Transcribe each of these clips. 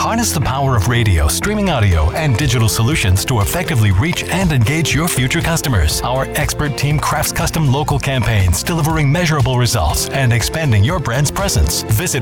Harness the power of radio, streaming audio, and digital solutions to effectively reach and engage your future customers. Our expert team crafts custom local campaigns, delivering measurable results and expanding your brand's presence. Visit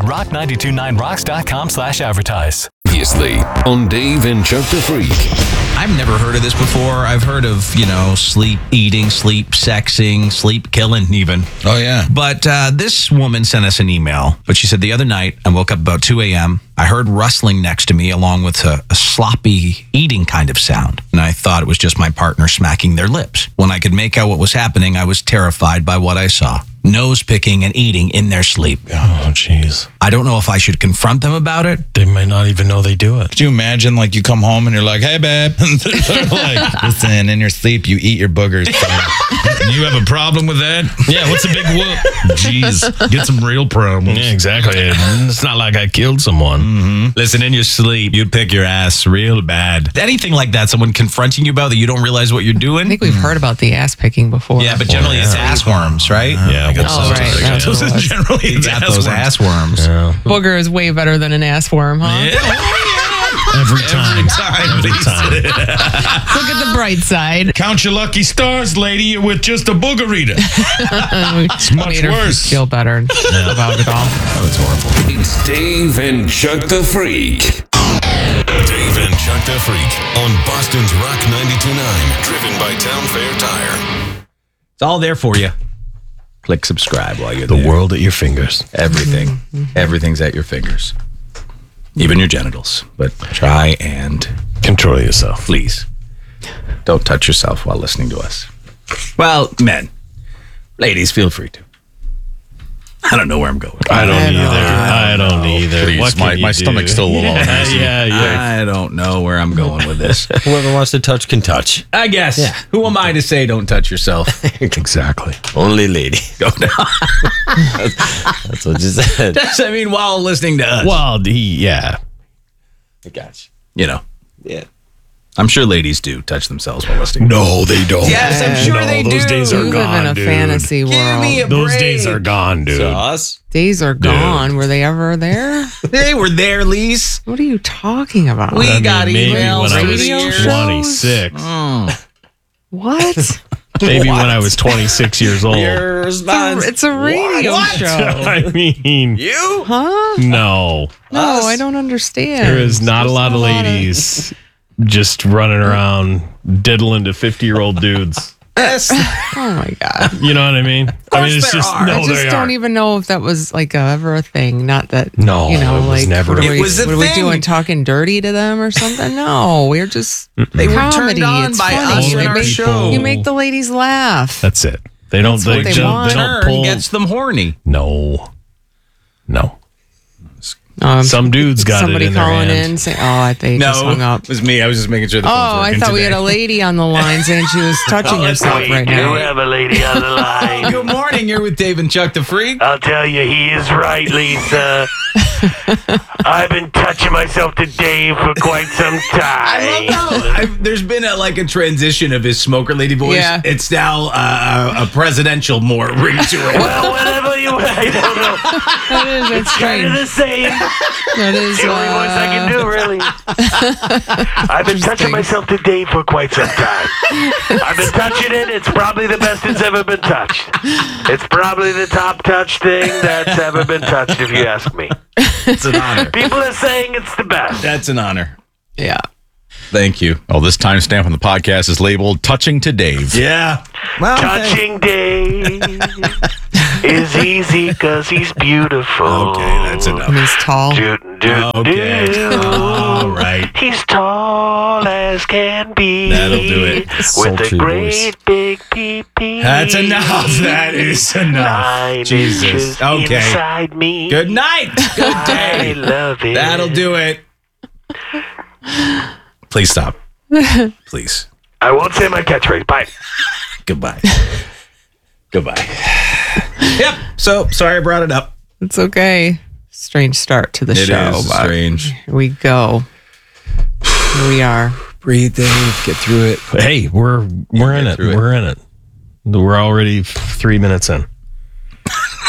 rock929rocks.com/advertise. Previously on Dave and Chuck the Freak. I've never heard of this before. I've heard of, sleep eating, sleep sexing, sleep killing even. Oh, yeah. But this woman sent us an email. But she said, the other night, I woke up about 2 a.m. I heard rustling next to me along with a sloppy eating kind of sound. And I thought it was just my partner smacking their lips. When I could make out what was happening, I was terrified by what I saw. Nose picking and eating in their sleep. Oh, jeez. I don't know if I should confront them about it. They might not even know they do it. Could you imagine, you come home and you're like, hey, babe. And they're like, listen, in your sleep, you eat your boogers. So you have a problem with that? Yeah, what's a big whoop? Jeez, get some real problems. Yeah, exactly. It's not like I killed someone. Mm-hmm. Listen, in your sleep, you'd pick your ass real bad. Anything like that, someone confronting you about that you don't realize what you're doing? I think we've heard about the ass picking before. Yeah, but generally it's ass worms, right? Yeah. Right. Generally, You got those ass worms. Yeah. Booger is way better than an ass worm, huh? Every time. Every time. Look at the bright side. Count your lucky stars, lady. You're with just a booger eater. It's much worse. Feel better about it all. That was horrible. It's Dave and Chuck the Freak. Dave and Chuck the Freak on Boston's Rock 92.9. Driven by Town Fair Tire. It's all there for you. Click subscribe while you're The there. world at your fingers. Everything. Everything's at your fingers. Even your genitals. But try and Control yourself. please don't touch yourself while listening to us. Well, men. Ladies, feel free to. I don't know where I'm going. I don't either. Please, What can my you stomach's do? still a little uneasy. Yeah. I don't know where I'm going with this. Whoever wants to touch can touch. I guess. Yeah. Who am I to say don't touch yourself? Exactly. Only lady. Go down. That's what you said. I mean, while listening to us. Well, yeah. I got Yeah. you. I'm sure ladies do touch themselves while listening. No, they don't. Yes, I'm sure they those do. days You are live gone, in a dude. fantasy world. Give me a Those break. days are gone, dude. Sauce? Days are gone. Were they ever there? They were there, Lise. What are you talking about? We got maybe emails when I was radio years. shows? 26. What? Maybe when I was 26 years old. It's a radio show. I mean, You? Huh? no. No, I don't understand. There is not a There's lot of ladies just running around diddling to 50-year-old dudes. Yes. Oh my God. You know what I mean? I mean, it's there just are. no, I just they don't are. even know if that was ever a thing. Not that, No, it was like, never. What are It we, was a what are we thing. doing? Talking dirty to them or something? No, we're just They were comedy. turned on It's by funny. us You and our make- show. You make the ladies laugh. That's it. They don't. That's what they want. They don't Turn pull. gets them horny. No. Um, Some dudes got somebody it in their calling hand. in saying, they just hung up. it was me. I was just making sure the Oh, phone's I working thought we had today. a lady on the line saying she was touching herself right now. have a lady on the line. Good morning. You're with Dave and Chuck the Freak. I'll tell you, he is right, Lisa. I've been touching myself to Dave for quite some time. There's been a transition of his smoker lady voice. Yeah. It's now a presidential more ring to it. Well, whatever you, I don't know. That's Kind of strange. the same. That is, The only voice I can do, really. I've been touching myself to Dave for quite some time. I've been touching it. It's probably the best it's ever been touched. It's probably the top touch thing that's ever been touched, if you ask me. It's an honor. People are saying it's the best. That's an honor. Yeah. Thank you. Oh, this timestamp on the podcast is labeled Touching to Dave. Yeah. Well, Touching Dave is easy because he's beautiful. okay, that's enough. And he's tall. Okay. All right. He's tall as can be. That'll do it. With a Sultry great voice. big pee-pee. That's enough. That is enough. 9 Jesus. inches Okay. inside me. Good night. Good I day. love it. That'll do it. Please stop. Please. I won't say my catchphrase. Bye. Goodbye. Goodbye. Yep. So sorry I brought it up. It's okay. Strange start to the It show. is but strange. Here we go. Here we are. Breathe, Dave. Get through it. Hey, we're in it. through it. We're in it. We're already 3 minutes in.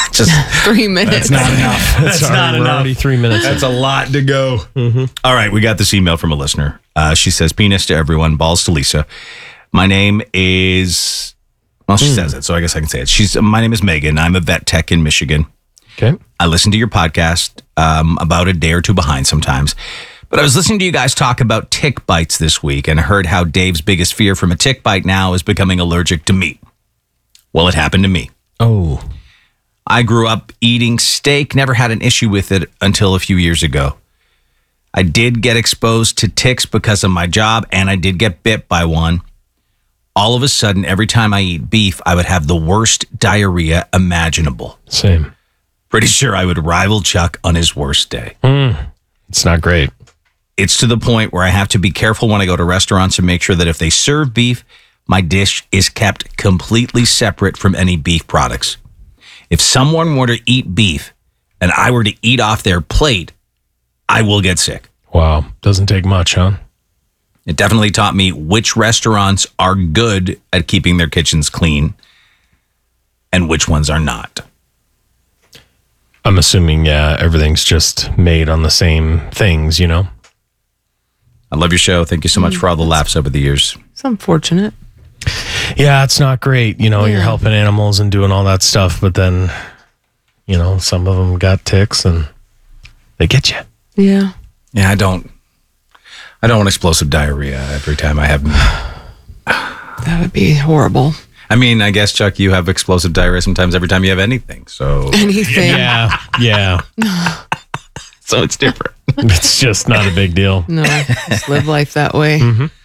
Just 3 minutes. That's not enough. That's not We're enough. already 3 minutes. That's a lot to go. All right, we got this email from a listener. She says, penis to everyone, balls to Lisa. My name is, well, she says it, so I guess I can say it. My name is Megan. I'm a vet tech in Michigan. Okay. I listen to your podcast about a day or two behind sometimes. But I was listening to you guys talk about tick bites this week and heard how Dave's biggest fear from a tick bite now is becoming allergic to meat. Well, it happened to me. Oh. I grew up eating steak, never had an issue with it until a few years ago. I did get exposed to ticks because of my job, and I did get bit by one. All of a sudden, every time I eat beef, I would have the worst diarrhea imaginable. Same. Pretty sure I would rival Chuck on his worst day. It's not great. It's to the point where I have to be careful when I go to restaurants and make sure that if they serve beef, my dish is kept completely separate from any beef products. If someone were to eat beef and I were to eat off their plate, I will get sick. Wow. Doesn't take much, huh? It definitely taught me which restaurants are good at keeping their kitchens clean and which ones are not. I'm assuming, yeah, everything's just made on the same things, you know? I love your show. Thank you so much for all the laughs over the years. It's unfortunate. Yeah, it's not great. You know, you're helping animals and doing all that stuff, but then, you know, some of them got ticks and they get you. Yeah. Yeah, I don't want explosive diarrhea every time I have meat. That would be horrible. I mean, I guess, Chuck, you have explosive diarrhea sometimes every time you have anything. So Anything. Yeah. so it's different. It's just not a big deal. No, just live life that way.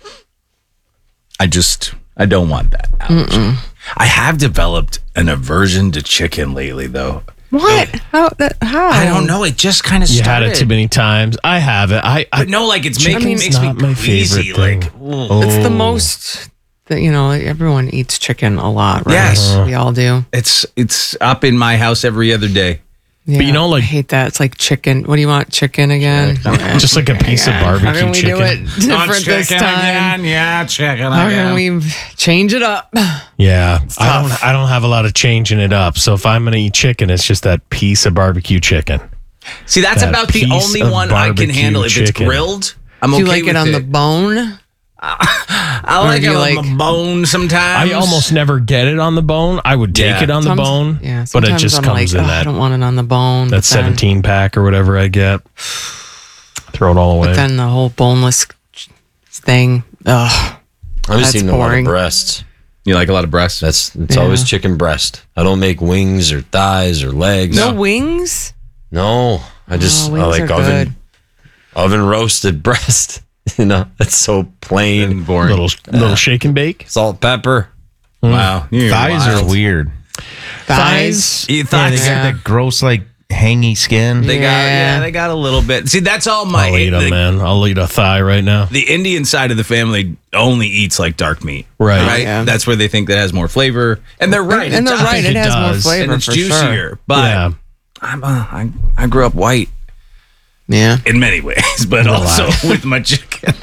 I don't want that. Ouch. I have developed an aversion to chicken lately, though. What? How? I don't know. It just kind of You started. had it too many times. I have it. But no, like it's making Chicken's makes me not my queasy. favorite thing. Like, It's the most that, you know, everyone eats chicken a lot, right? Yes. We all do. it's up in my house every other day. Yeah, you know, like- I hate that. It's like chicken. What do you want? Chicken again? just like a piece of How barbecue can we chicken. do it different this time? Yeah, chicken How can we change it up? Yeah, I don't have a lot of changing it up. So if I'm gonna eat chicken, it's just that piece of barbecue chicken. See, that's That about the piece only of one I can barbecue handle. If it's chicken. grilled, I'm Do okay you like with it on the bone? I like do it you on like- the bone sometimes. I almost never get it on the bone. I would take Yeah. it on the bone, Yeah, but it sometimes just I'm comes like, in I that don't want it on the bone. that but then- 17 pack or whatever I get. Throw it all away. But then the whole boneless thing. Ugh. I've That's seen a lot boring. of breasts. You like a lot of breasts? It's always chicken breast. I don't make wings or thighs or legs. No wings? No, I just Oh, I wings like are good. oven roasted breast. You know, it's so plain. and boring. little shake and bake. Salt, pepper. Wow, you're Thighs wild. are weird. Thighs? You Yeah, thought they got that gross, like, hangy skin. they got a little bit. See, that's all my. I'll eat them, man. I'll eat a thigh right now. The Indian side of the family only eats like dark meat. Right. Right. Yeah. That's where they think that has more flavor, and they're right. And they're does. right. think It it has more does. flavor and it's for juicier. sure. But Yeah. I grew up white Yeah. in many ways, but also with my chicken.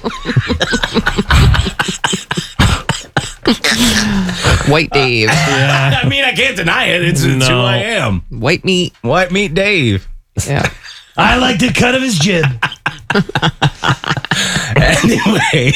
White Dave. I mean, I can't deny it. It's who No. I am. White meat. White meat Dave. Yeah. I like the cut of his jib. Anyway,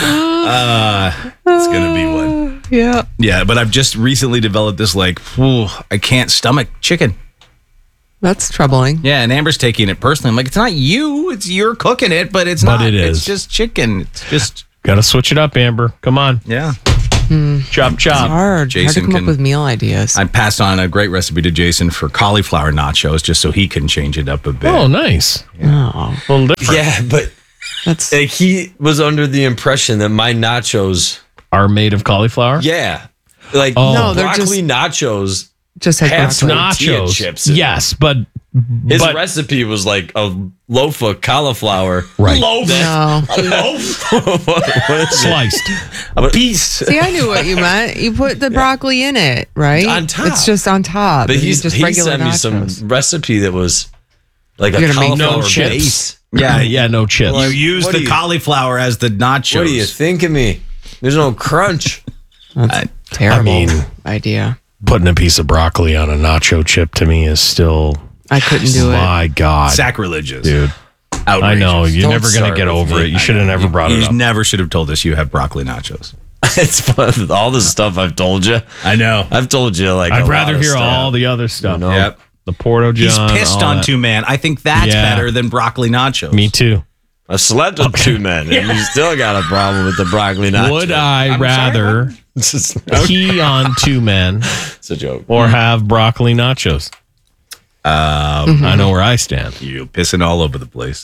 it's gonna be one. Yeah. Yeah, but I've just recently developed this like, I can't stomach chicken. That's troubling. Yeah, and Amber's taking it personally. I'm like, it's not you, it's you're cooking it, but it's But not. it is. It's just chicken. It's just Gotta switch it up, Amber. Come on. yeah. Chop, It's chop. hard. Jason hard to come can- up with meal ideas. I passed on a great recipe to Jason for cauliflower nachos, just so he can change it up a bit. Oh, nice. Oh, A little different. Yeah, but that's he was under the impression that my nachos, Are made of cauliflower? yeah, like Oh. No, they're broccoli nachos. just had Half broccoli. tortilla Nachos. chips in Yes, but His but recipe was like a loaf of cauliflower. Right. Loaf. No. A loaf. what is it? sliced. A piece. See, I knew what you meant. You put the broccoli in it, right? On top. It's just on top. But and he just sent regular me some nachos. recipe that was like You're a gonna make cauliflower no chips. base. Yeah, no chips. You use what the do you- cauliflower as the nachos. What do you think of me? There's no crunch. That's terrible I mean- idea. putting a piece of broccoli on a nacho chip to me is still. I couldn't do it. My God, Sacrilegious. dude. Outrageous. I know you're Don't never gonna start get with over me. it. You should have never brought it You up. never should have told us you have broccoli nachos. It's fun. All the stuff I've told you. I know. I've told you like. I'd a rather lot of hear stuff. all the other stuff. know. Yep. The Porto He's John. pissed all on that. 2 Man. I think that's Yeah. better than broccoli nachos. Me too. I've slept with 2 men, and you still got a problem with the broccoli nachos. Would I rather pee on 2 men It's a joke. or have broccoli nachos? I know where I stand. You're pissing all over the place.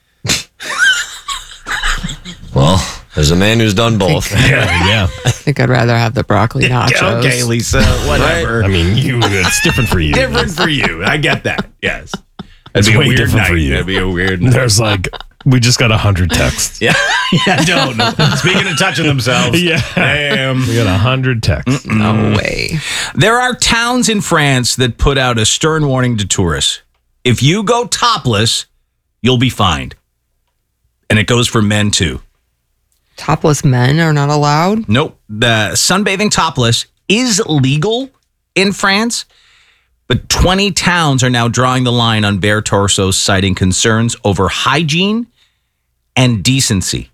Well, there's a man who's done both. Yeah. I think I'd rather have the broccoli nachos. Okay, Lisa. Whatever. I mean, it's different for you. Different for you. I get that. Yes. It's That'd be a way weird different night. for you. That'd be a weird night. There's like, we just got 100 texts. Yeah. Don't. Speaking of touching themselves. Yeah. Damn. We got 100 texts. No way. There are towns in France that put out a stern warning to tourists. If you go topless, you'll be fined. And it goes for men too. Topless men are not allowed. Nope. The sunbathing topless is legal in France, but 20 towns are now drawing the line on bare torsos, citing concerns over hygiene and decency.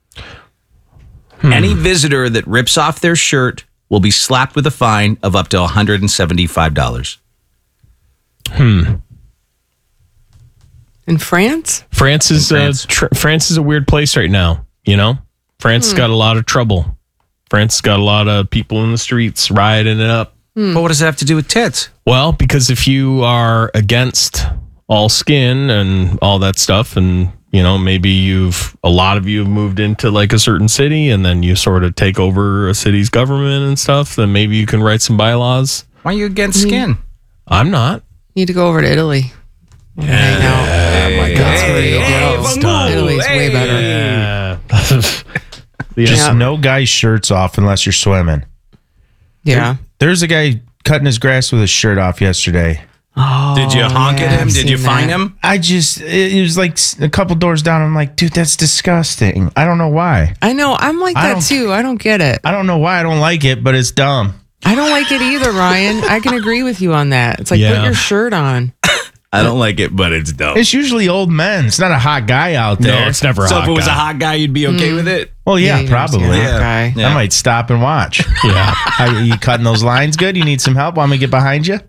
Any visitor that rips off their shirt will be slapped with a fine of up to $175. In France? France is France is a weird place right now. You know, France has got a lot of trouble. France has got a lot of people in the streets rioting it up. But what does that have to do with tits? Well, because if you are against all skin and all that stuff, and you know, maybe a lot of you have moved into like a certain city, and then you sort of take over a city's government and stuff, then maybe you can write some bylaws. Why are you against skin? I'm not. Need to go over to Italy. And hang out. Oh my God. That's where you go. Italy's way better. Yeah. Just Yeah. no guy's shirts off unless you're swimming. Yeah. There's a guy cutting his grass with his shirt off yesterday. Oh, Did you honk yeah, at him? I've Did you seen find that. him? It was like a couple doors down. I'm like, dude, that's disgusting. I don't know why. I know. I'm like I that don't- too. I don't get it. I don't know why I don't like it, but it's dumb. I don't like it either, Ryan. I can agree with you on that. It's like, Yeah. put your shirt on. I don't like it, but it's dumb. It's usually old men. It's not a hot guy out No, there. it's never a So hot if it was guy. a hot guy, you'd be okay with it? Well, yeah, you never see probably. a hot guy. Yeah. I might stop and watch. Yeah. Are you cutting those lines good? You need some help? Want me to get behind you?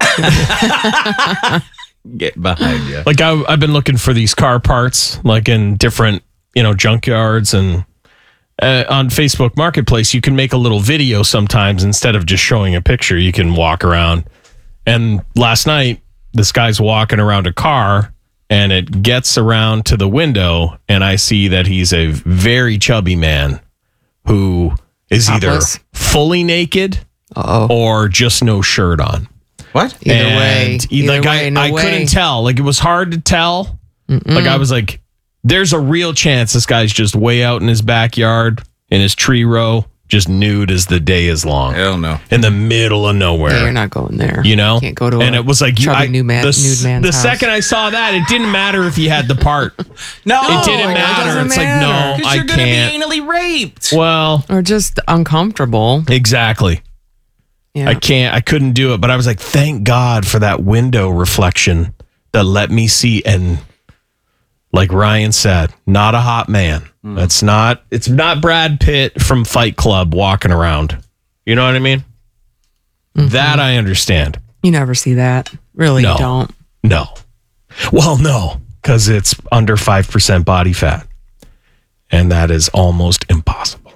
Get behind you. Like I've been looking for these car parts, like in different, junkyards, and on Facebook Marketplace, you can make a little video sometimes instead of just showing a picture. You can walk around. And last night, this guy's walking around a car, and it gets around to the window, and I see that he's a very chubby man who is Topless. either fully naked or just no shirt on. What? Either way. I couldn't tell. Like, it was hard to tell. Like, I was like, there's a real chance this guy's just way out in his backyard in his tree row, just nude as the day is long, Hell no. in the middle of nowhere. Yeah, you're not going there. You know, Can't go to and it was like chubby nude man's the house. second I saw that, it didn't matter if he had the part. No, It didn't it matter. doesn't It's matter. like, no, I you're gonna can't. be anally raped. Well, Or just uncomfortable. exactly. Yeah. I couldn't do it, but I was like, thank God for that window reflection that let me see. And like Ryan said, not a hot man. It's not Brad Pitt from Fight Club walking around. You know what I mean? That I understand. You never see that. Really, No. you don't. No. Well, no, because it's under 5% body fat. And that is almost impossible.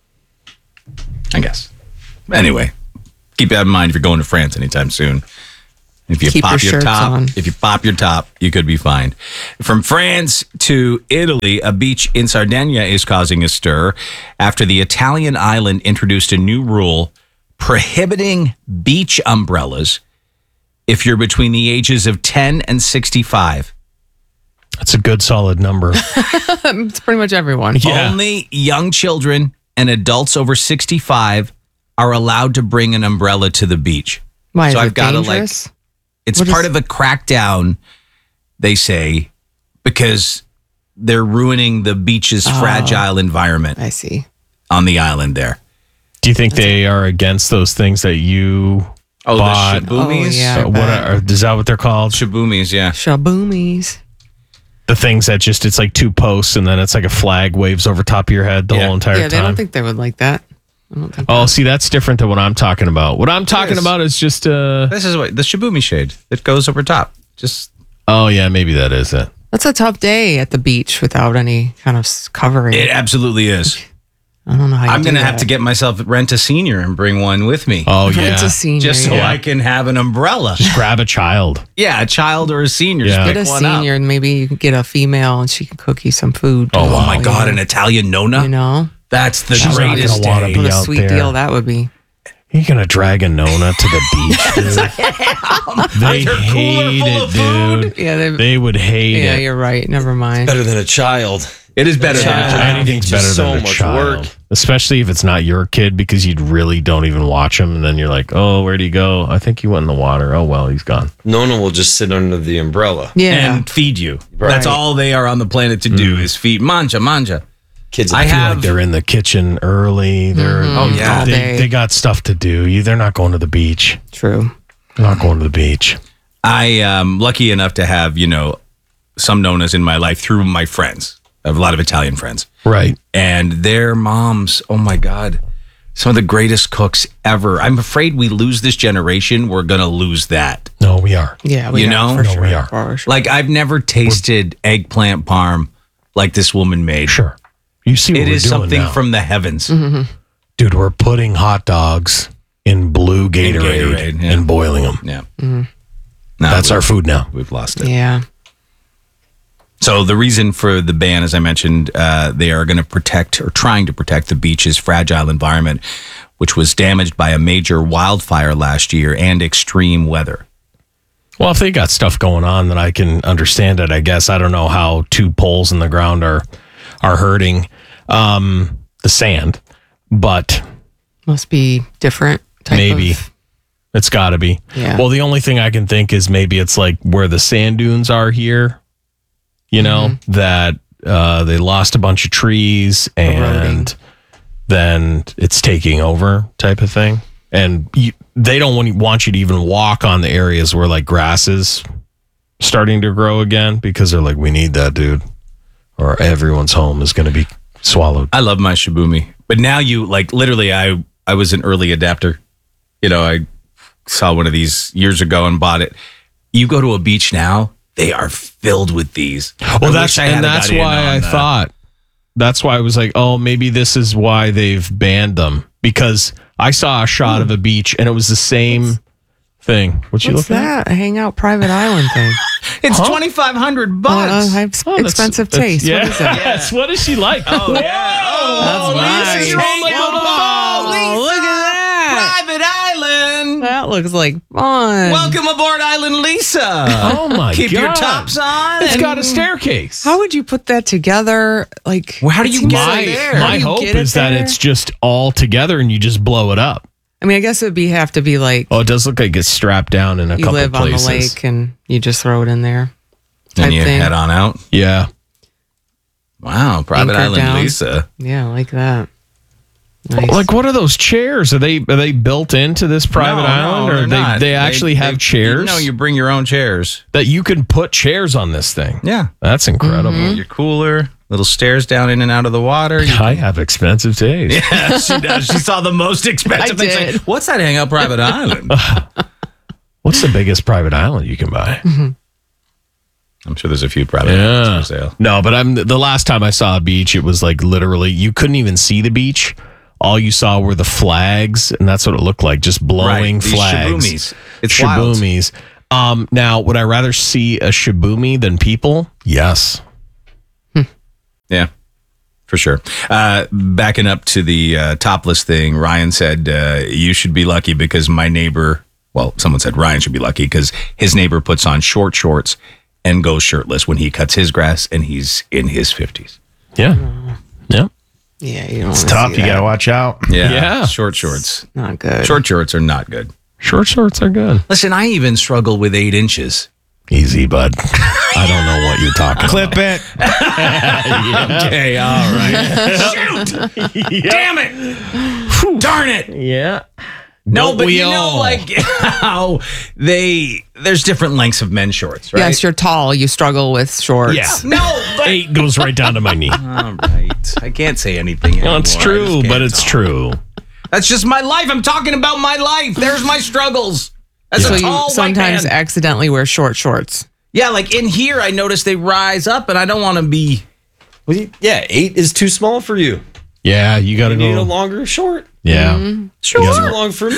I guess. Anyway, keep that in mind if you're going to France anytime soon. If you Keep pop your your shirts top, on. if you pop your top, you could be fined. From France to Italy, a beach in Sardinia is causing a stir after the Italian island introduced a new rule prohibiting beach umbrellas if you're between the ages of 10 and 65. That's a good solid number. It's pretty much everyone. Yeah. Only young children and adults over 65 are allowed to bring an umbrella to the beach. Why So is I've it gotta, dangerous? It's What part is- of a crackdown, they say, because they're ruining the beach's fragile environment I see. on the island there. Do you think they are against those things that you Oh, bought. the Shabumis? Oh, yeah. What is that what they're called? Shabumis, yeah. Shaboomies. The things that just, it's like two posts and then it's like a flag waves over top of your head the Yeah. whole entire Yeah, they time. don't think they would like that. I don't think. Oh, see, that's different than what I'm talking about. What I'm talking about is just This is what the Shibumi shade that goes over top. Just oh yeah, maybe that is it. That's a tough day at the beach without any kind of covering. it absolutely is. I don't know how you I'm do gonna that. have to get myself rent a senior and bring one with me. Oh It's yeah, a senior. just so yeah. I can have an umbrella. just grab a child. Yeah, a child or a senior. Yeah. Just Get pick a one up. senior, and maybe you can get a female, and she can cook you some food. Oh, my God, an Italian Nona? You know, That's the She's not gonna greatest wanna day. be what a out sweet there. deal that would be. You're gonna drag a Nona to the beach, dude. They your cooler hate full it, of food? dude. Yeah, They would hate yeah, it. you're right. Never mind. Better than a child. It is better than a Yeah. child. Anything's Just better so than a much child, work. especially if it's not your kid, because you really don't even watch him, and then you're like, "Oh, where'd he go? I think he went in the water. Oh well, he's gone." Nona will just sit under the umbrella. Yeah, And feed you. Right. That's all they are on the planet to do is feed. Manja. Kids, I I feel have- like they're in the kitchen early. They're Oh, yeah. All day. they got stuff to do. They're not going to the beach. true. They're not going to the beach. I am lucky enough to have, some Nonas in my life through my friends. I have a lot of Italian friends. Right. And their moms, oh my God, some of the greatest cooks ever. I'm afraid we lose this generation. We're going to lose that. No, we are. Yeah, we You are, know? for No, sure. we are. For sure. Like, I've never tasted eggplant parm like this woman made. Sure. You see what It we're is doing something now. from the heavens. Dude, we're putting hot dogs in blue Gatorade, Gatorade, yeah. and boiling them. Yeah. Mm-hmm. No, That's our food now. We've lost it. Yeah. So the reason for the ban, as I mentioned, they are going to protect or trying to protect the beach's fragile environment, which was damaged by a major wildfire last year and extreme weather. Well, if they got stuff going on, then I can understand it. I guess I don't know how two poles in the ground are hurting the sand, but Must be different type maybe of. it's got to be. Yeah. Well, the only thing I can think is maybe it's like where the sand dunes are here. That they lost a bunch of trees and Eroding. then it's taking over type of thing. And they don't want you to even walk on the areas where like grass is starting to grow again because they're like, we need that, dude, or everyone's home is going to be swallowed. I love my Shibumi, but now you like literally, I was an early adapter. I saw one of these years ago and bought it. You go to a beach now, they are filled with these. Well, that's why I thought. That's why I was like, oh, maybe this is why they've banned them, because I saw a shot of a beach and it was the same thing. What you What's looking at? that? A hangout private island thing. It's $2,500. I have expensive taste. Yeah. What is that? Yes. What does she like? Oh, yeah. Oh, That's Lisa, nice. you're on my little ball. Oh, look at that. Private Island. That looks like fun. Welcome aboard Island Lisa. Oh my Keep god! your tops on. It's and- got a staircase. How would you put that together? Like, Well, how do it you seems get like- it there? how My do you hope get it is that there? it's just all together and you just blow it up. I mean, I guess it would have to be like Oh, it does look like it's strapped down in a you couple live places. on the lake and you just throw it in there. And type you thing. head on out. Yeah. Wow, Private Anchored Island down. Lisa. Yeah, I like that. Nice. Like, what are those chairs? Are they built into this private No, island, they're or not. they actually have chairs? No, you bring your own chairs. that you can put chairs on this thing. Yeah. That's incredible. Your cooler, little stairs down in and out of the water. I have expensive taste. Yeah, she does. She saw the most expensive I things. did. Like, what's that hangout private island? What's the biggest private island you can buy? I'm sure there's a few private islands for sale. No, but the last time I saw a beach, it was like literally you couldn't even see the beach. All you saw were the flags, and that's what it looked like, just blowing Right, these flags. Shibumis. It's wild. Shibumis. Now, would I rather see a Shibumi than people? Yes. Yeah, for sure. Backing up to the topless thing, Ryan said, you should be lucky because my neighbor, well, someone said Ryan should be lucky because his neighbor puts on short shorts and goes shirtless when he cuts his grass and he's in his 50s. Yeah. Yeah. yeah, you don't It's wanna tough. see You got to that. watch out. Yeah. Short shorts. Not good. Short shorts are not good. Short shorts are good. Listen, I even struggle with 8 inches. Easy, bud. I don't know what you're talking Clip it. Okay, all right. Shoot! Damn it! Darn it! Yeah. No, Don't but we you know, all? like how there's different lengths of men's shorts, right? Yes, you're tall. You struggle with shorts. Yeah. No, but 8 goes right down to my knee. all right. I can't say anything anymore. No, it's I just true, can't but it's talk. true. That's just my life. I'm talking about my life. There's my struggles. As So a you tall white sometimes man. accidentally wear short shorts. Yeah, like in here, I notice they rise up, and I don't want to be. Yeah, 8 is too small for you. Yeah, you got to You need a go. longer short. Yeah. Short's too long for me.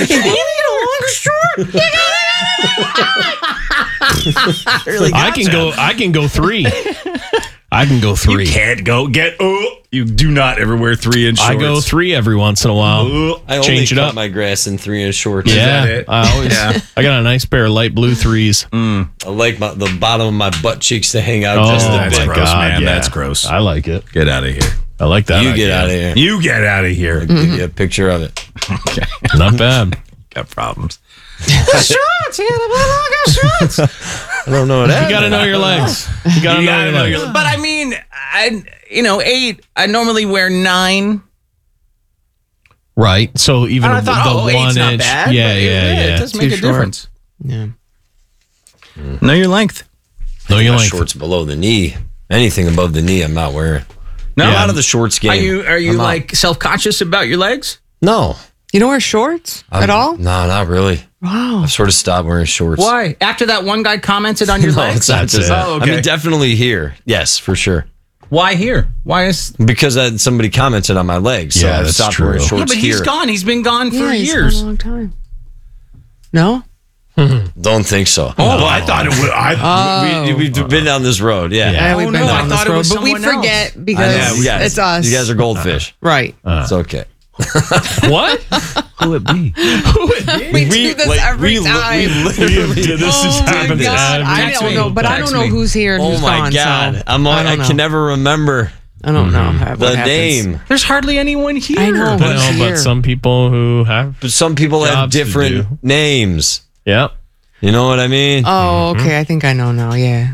I can go 3. I can go 3. Can't go get. You do not ever wear 3-inch shorts. I go 3 every once in a while. I only Change it cut up. my grass in 3-inch shorts. Yeah, that it? I always. I got a nice pair of light blue 3s. I like the bottom of my butt cheeks to hang out Oh, just a that's bit. gross, man. That's gross. I like it. Get out of here. I like that. You idea. get out of here. You get out of here. I'll give you a picture of it. Not bad. Got problems. I don't know what that You got to know your legs. You got to know your legs. But I mean, 8. I normally wear 9. Right. So even And I thought, the 8's 1 not inch. bad. Yeah, but yeah. It does make Too a short. difference. Yeah. Know your length. No, you My like. shorts below the knee. Anything above the knee, I'm not wearing. No, I'm out of the shorts game. Are you I'm out. like self-conscious about your legs? No. You don't wear shorts at all? No, not really. Wow. I've sort of stopped wearing shorts. Why? After that one guy commented on your No, legs? it's not just it. that. Oh, okay. I mean, definitely here. Yes, for sure. Why here? Why is? Because somebody commented on my legs. So Yeah, I've that's stopped true. wearing Yeah, shorts but he's here. gone. He's been gone for Yeah, he's years. been a long time. No? Don't think so. Oh, I thought it would. We've been down this road. Yeah. Yeah. We've Oh, been no, I down this thought it road, was but we someone forget else. because You guys, it's us. You guys are goldfish. Right. It's okay. What? Who it be? We do this every time. This is Oh, God, I Text don't me. know, but I don't Text know me. who's here and Oh who's my gone. God. So I don't know. can never remember I don't know the what happens. name. There's hardly anyone here. I know. I know, Who's but here? some people who have. But some people have Jobs to different do. names. Yep. You know what I mean? Oh, okay. I think I know now. Yeah.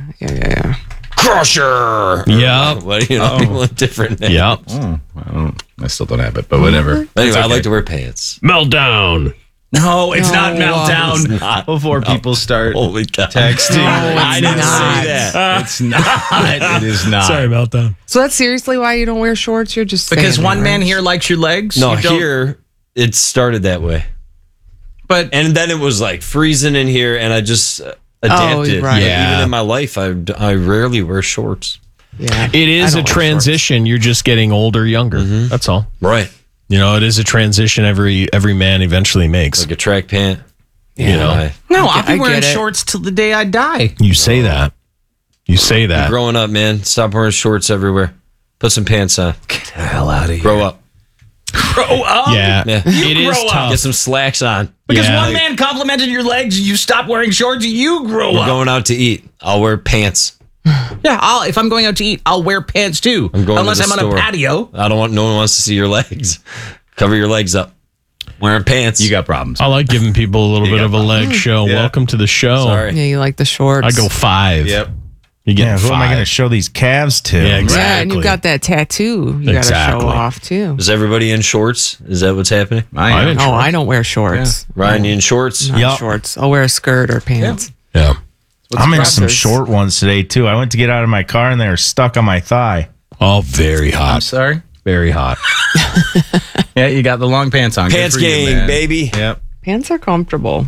Crusher. Yep. What do you know? People have different names. Yep. I still don't have it, but whatever. Anyway, I like to wear pants. Meltdown. No, it's not No, meltdown. It's not. Before people start Holy cow. texting. I didn't not. say that. It's not. It is not. Sorry, meltdown. So that's seriously why you don't wear shorts? You're just Because saying one that, man right? here likes your legs. No, you don't- here it started that way. But And then it was like freezing in here, and I just adapted. right. Yeah. Even in my life, I rarely wear shorts. Yeah. It is I a don't wear transition. You're just getting older, younger. That's all. Right. You know, it is a transition every man eventually makes. Like a track pant. You know, no, I'll be I wearing get it. shorts till the day I die. you say that. You say that. Growing up, man. Stop wearing shorts everywhere. Put some pants on. Get the hell out of here. Grow up. Grow up. Yeah. Yeah. It is grow up. tough. Get some slacks on. Because Yeah. one man complimented your legs, you stop wearing shorts, you grow We're up. going out to eat. I'll wear pants. Yeah, if I'm going out to eat, I'll wear pants too. I'm going to Unless the I'm on store. a patio. I don't want. No one wants to see your legs. Cover your legs up. Wearing pants. You got problems. I like giving people a little bit of a leg show. Yeah. Welcome to the show. Sorry. Yeah, you like the shorts. I go 5. Yep. You get Yeah, who 5. am I going to show these calves to? Yeah, Yeah, and exactly. you got that tattoo. You got to Exactly. show off too. Is everybody in shorts? Is that what's happening? I I'm am. in Oh, I don't wear shorts. Ryan, you in shorts? Not shorts. I'll wear a skirt or pants. Yeah. I'm in some Crossers. short ones today, too. I went to get out of my car and they were stuck on my thigh. Oh, very I'm hot. sorry. Very hot. Yeah, you got the long pants on. Good Pants for you, gang, man. baby. Yep. Pants are comfortable.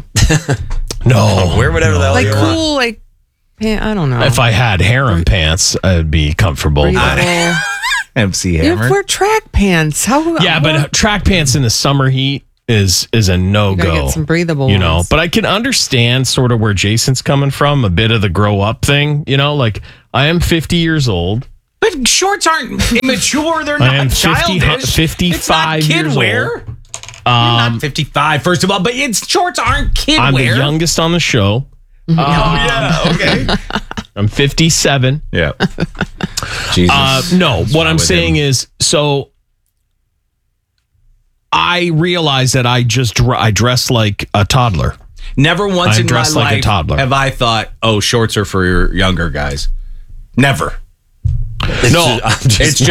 No. Wear whatever the hell Like you want. cool, like I don't know. If I had harem pants, I'd be comfortable. Breathable. MC You Hammer. wear track pants. How? Yeah, but track pants in the summer heat is a no You gotta go. get some breathable You know, ones. but I can understand sort of where Jason's coming from, a bit of the grow up thing. You know, like I am 50 years old. But shorts aren't immature. They're I am not 50 childish. 55 it's not kid years wear. old. You're not 55, first of all, but shorts aren't kid I'm wear. the youngest on the show. Oh, yeah. Okay. I'm 57. Yeah. Jesus. No, what I'm with saying him? is, so I realize that I dress like a toddler. Never once I in my dress like a life toddler. have I thought, oh, shorts are for younger guys. Never. No, It's just